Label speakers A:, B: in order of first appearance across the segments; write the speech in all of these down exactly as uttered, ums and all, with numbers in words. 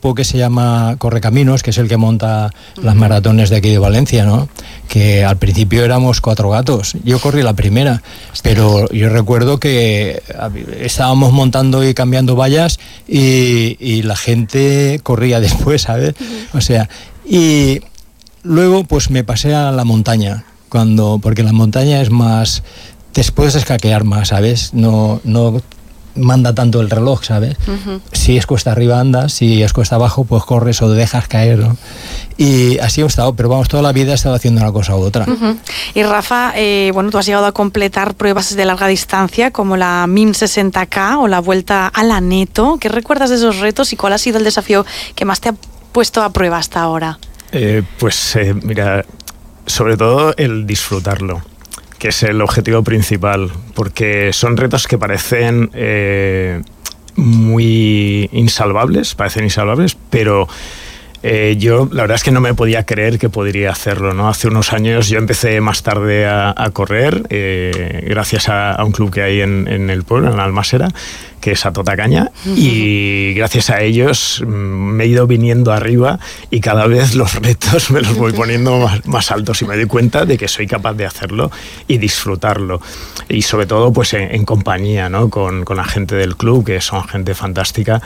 A: grupo que se llama Correcaminos, que es el que monta las maratones de aquí de Valencia, ¿no? Que al principio éramos cuatro gatos. Yo corrí la primera, pero yo recuerdo que estábamos montando y cambiando vallas y, y la gente corría después, ¿sabes? O sea, y luego pues me pasé a la montaña, cuando porque la montaña es más, te puedes escaquear más, ¿sabes? No, no manda tanto el reloj, ¿sabes? Uh-huh. Si es cuesta arriba andas, si es cuesta abajo pues corres o dejas caer, ¿no? Y así he estado, pero vamos, toda la vida he estado haciendo una cosa u otra.
B: Uh-huh. Y Rafa, eh, bueno, tú has llegado a completar pruebas de larga distancia como la M I M sesenta K o la Vuelta a la Neto. ¿Qué recuerdas de esos retos y cuál ha sido el desafío que más te ha puesto a prueba hasta ahora?
C: Eh, pues eh, mira, sobre todo el disfrutarlo, que es el objetivo principal, porque son retos que parecen eh, muy insalvables, parecen insalvables, pero eh, yo la verdad es que no me podía creer que podría hacerlo, ¿no? Hace unos años yo empecé más tarde a, a correr, eh, gracias a, a un club que hay en, en el pueblo, en la Almásera, que es a Totacaña, uh-huh. y gracias a ellos me he ido viniendo arriba y cada vez los retos me los voy poniendo más, más altos y me doy cuenta de que soy capaz de hacerlo y disfrutarlo. Y sobre todo pues en, en compañía, ¿no? Con, con la gente del club, que son gente fantástica.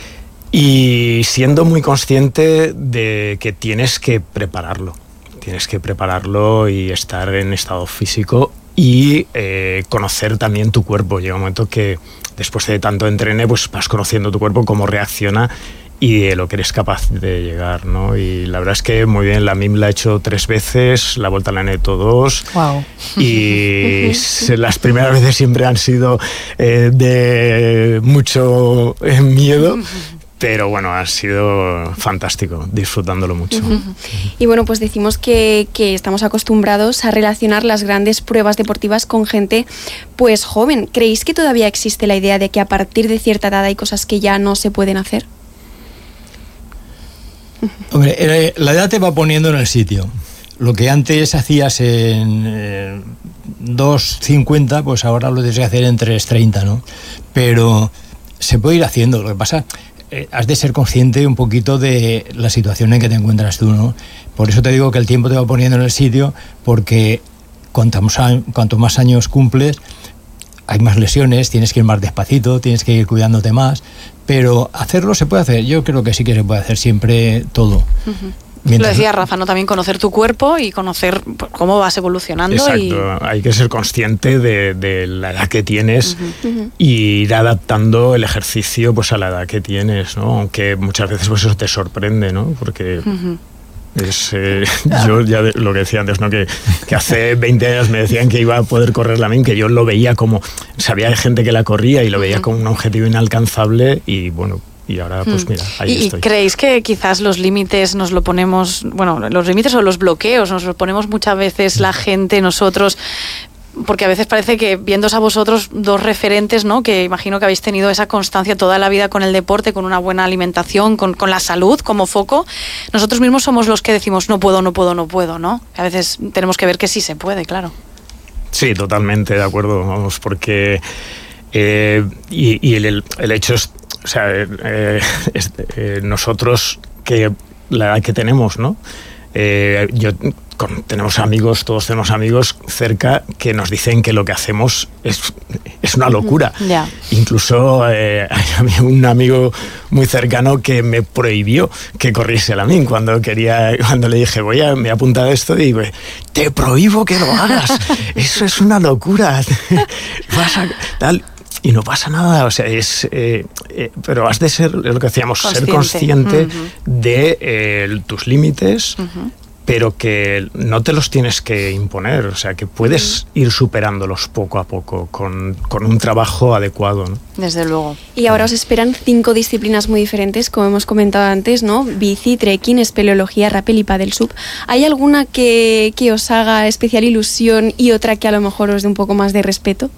C: Y siendo muy consciente de que tienes que prepararlo, tienes que prepararlo y estar en estado físico y eh, conocer también tu cuerpo. Llega un momento que después de tanto entrene, pues vas conociendo tu cuerpo, cómo reacciona y de lo que eres capaz de llegar, ¿no? Y la verdad es que muy bien, la M I M la he hecho tres veces, la Vuelta a la Neto dos.
B: Wow.
C: Y las primeras veces siempre han sido eh, de mucho eh, miedo. Pero bueno, ha sido fantástico, disfrutándolo mucho.
D: Uh-huh. Y bueno, pues decimos que, que estamos acostumbrados a relacionar las grandes pruebas deportivas con gente pues joven. ¿Creéis que todavía existe la idea de que a partir de cierta edad hay cosas que ya no se pueden hacer?
A: Hombre, la edad te va poniendo en el sitio. Lo que antes hacías en eh, dos cincuenta, pues ahora lo tienes que hacer en tres treinta, ¿no? Pero se puede ir haciendo. Lo que pasa... Eh, has de ser consciente un poquito de la situación en que te encuentras tú, ¿no? Por eso te digo que el tiempo te va poniendo en el sitio, porque cuanto más, cuanto más años cumples, hay más lesiones, tienes que ir más despacito, tienes que ir cuidándote más, pero hacerlo se puede hacer. Yo creo que sí que se puede hacer siempre todo. Uh-huh.
B: Mientras... Lo decía Rafa, ¿no? También conocer tu cuerpo y conocer cómo vas evolucionando.
C: Exacto,
B: y...
C: hay que ser consciente de, de la edad que tienes uh-huh. Uh-huh. y ir adaptando el ejercicio pues a la edad que tienes, ¿no? Aunque muchas veces pues eso te sorprende, ¿no? Porque... Uh-huh. Es, eh, yo ya de, lo que decía antes, ¿no? que, que hace veinte años me decían que iba a poder correr la M I M, que yo lo veía como, sabía de gente que la corría y lo veía uh-huh. como un objetivo inalcanzable y bueno, y ahora pues mira, ahí
B: ¿Y
C: estoy.
B: ¿Creéis que quizás los límites nos lo ponemos, bueno, los límites o los bloqueos nos lo ponemos muchas veces la gente, nosotros? Porque a veces parece que viéndos a vosotros dos referentes, ¿no? Que imagino que habéis tenido esa constancia toda la vida con el deporte, con una buena alimentación, con, con la salud como foco, nosotros mismos somos los que decimos no puedo, no puedo, no puedo, ¿no? A veces tenemos que ver que sí se puede, claro.
C: Sí, totalmente de acuerdo, vamos, porque eh, y, y el, el hecho es, o sea, eh, es, eh, nosotros que la edad que tenemos, ¿no? Eh, yo con, tenemos amigos, todos tenemos amigos cerca que nos dicen que lo que hacemos es, es una locura.
B: Uh-huh. Yeah.
C: Incluso eh, hay un amigo muy cercano que me prohibió que corriese la M I M cuando quería, cuando le dije voy a me he apuntado esto y digo, te prohíbo que lo hagas, eso es una locura. Vas a, tal. Y no pasa nada, o sea, es, eh, eh, pero has de ser, es lo que decíamos,
B: consciente.
C: ser consciente
B: uh-huh.
C: de eh, tus límites, uh-huh. pero que no te los tienes que imponer, o sea, que puedes uh-huh. ir superándolos poco a poco con, con un trabajo adecuado, ¿no?
B: Desde luego.
D: Y ahora os esperan cinco disciplinas muy diferentes, como hemos comentado antes, ¿no? Bici, trekking, espeleología, rappel y pádel sub. ¿Hay alguna que, que os haga especial ilusión y otra que a lo mejor os dé un poco más de respeto?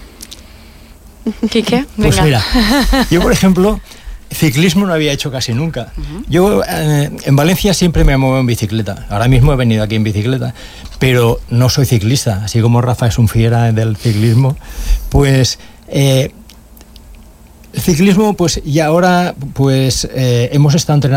B: ¿Quique?
A: Pues
B: venga.
A: Mira, yo por ejemplo, ciclismo no había hecho casi nunca. Uh-huh. Yo eh, en Valencia siempre me muevo en bicicleta. Ahora mismo he venido aquí en bicicleta, pero no soy ciclista. Así como Rafa es un fiera del ciclismo, pues eh, el ciclismo, pues y ahora pues eh, hemos estado entrenando